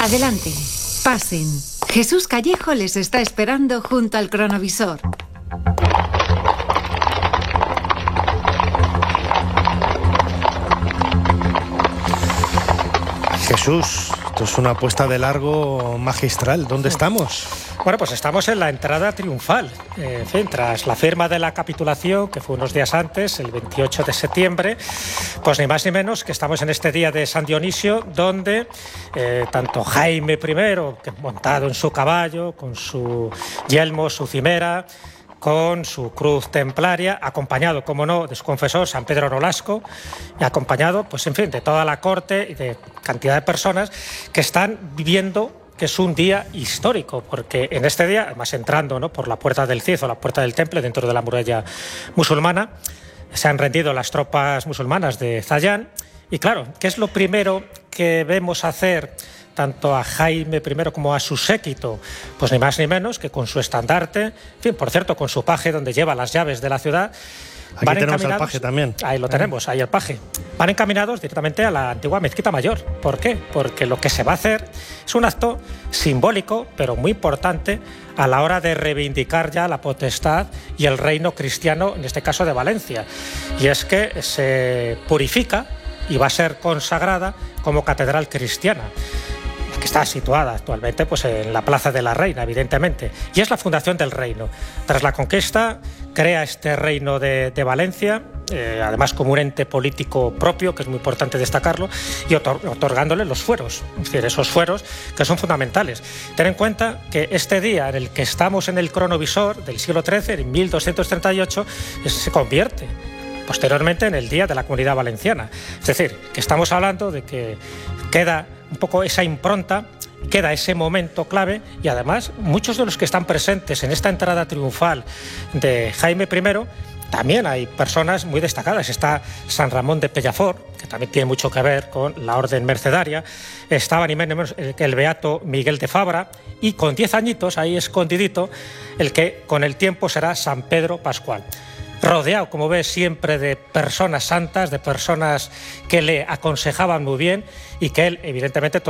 Adelante, pasen. Jesús Callejo les está esperando junto al cronovisor. Jesús, esto es una apuesta de largo magistral. ¿Dónde estamos? Bueno, pues estamos en la entrada triunfal. En fin, tras la firma de la capitulación, que fue unos días antes, el 28 de septiembre, pues ni más ni menos que estamos en este día de San Dionisio, donde tanto Jaime I, que montado en su caballo, con su yelmo, su cimera, con su cruz templaria, acompañado, como no, de su confesor, San Pedro Nolasco, y acompañado, pues en fin, de toda la corte y de cantidad de personas que están viviendo que es un día histórico, porque en este día, además entrando, ¿no?, por la puerta del Cid o la puerta del Temple, dentro de la muralla musulmana, se han rendido las tropas musulmanas de Zayán. Y claro, ¿qué es lo primero que vemos hacer tanto a Jaime I como a su séquito? Pues ni más ni menos que con su estandarte, en fin, por cierto, con su paje donde lleva las llaves de la ciudad. Aquí tenemos al paje también. Ahí lo tenemos, ahí el paje. Van encaminados directamente a la antigua mezquita mayor. ¿Por qué? Porque lo que se va a hacer es un acto simbólico, pero muy importante, a la hora de reivindicar ya la potestad y el reino cristiano, en este caso de Valencia. Y es que se purifica y va a ser consagrada como catedral cristiana, que está situada actualmente pues en la Plaza de la Reina, evidentemente, y es la fundación del reino. Tras la conquista, crea este reino de Valencia, además como un ente político propio, que es muy importante destacarlo, y otorgándole los fueros, es decir, esos fueros que son fundamentales. Ten en cuenta que este día en el que estamos en el cronovisor del siglo XIII, en 1238, se convierte posteriormente en el Día de la Comunidad Valenciana. Es decir, que estamos hablando de que queda un poco esa impronta, queda ese momento clave, y además muchos de los que están presentes en esta entrada triunfal de Jaime I, también hay personas muy destacadas. Está San Ramón de Pellafort, que también tiene mucho que ver con la orden mercedaria. Estaba ni menos el beato Miguel de Fabra, y con 10 añitos, ahí escondidito, el que con el tiempo será San Pedro Pascual. Rodeado, como ves, siempre de personas santas, de personas que le aconsejaban muy bien y que él, evidentemente,